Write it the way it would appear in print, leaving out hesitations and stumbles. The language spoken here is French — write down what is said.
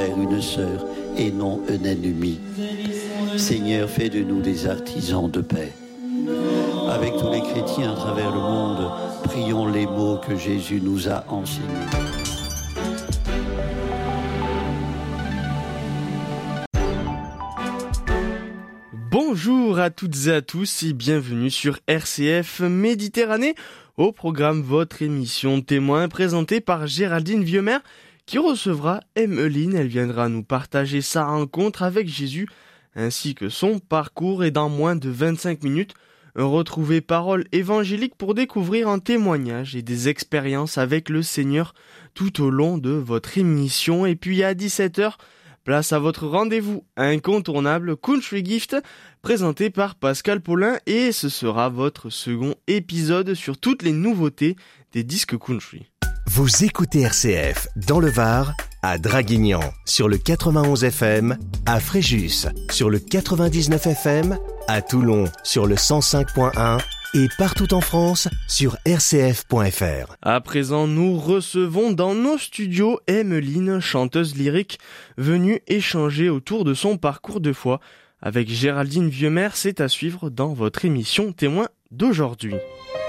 frère, une sœur, et non un ennemi. Seigneur, fais de nous des artisans de paix. Avec tous les chrétiens à travers le monde, prions les mots que Jésus nous a enseignés. Bonjour à toutes et à tous et bienvenue sur RCF Méditerranée. Au programme, votre émission Témoin présentée par Géraldine Vieumer qui recevra Emmeline. Elle viendra nous partager sa rencontre avec Jésus ainsi que son parcours. Et dans moins de 25 minutes, retrouvez Parole évangélique pour découvrir un témoignage et des expériences avec le Seigneur tout au long de votre émission. Et puis à 17h, place à votre rendez-vous incontournable Country Gift, présenté par Pascal Paulin, et ce sera votre second épisode sur toutes les nouveautés des disques country. Vous écoutez RCF dans le Var, à Draguignan sur le 91 FM, à Fréjus sur le 99 FM, à Toulon sur le 105.1 et partout en France sur rcf.fr. À présent, nous recevons dans nos studios Emmeline, chanteuse lyrique, venue échanger autour de son parcours de foi. Avec Géraldine Vieumer, c'est à suivre dans votre émission Témoin d'aujourd'hui.